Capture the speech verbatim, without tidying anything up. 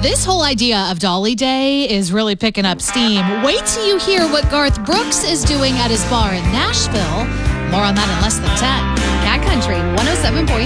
This whole idea of Dolly Day is really picking up steam. Wait till you hear what Garth Brooks is doing at his bar in Nashville. More on that in less than ten. Cat Country one oh seven point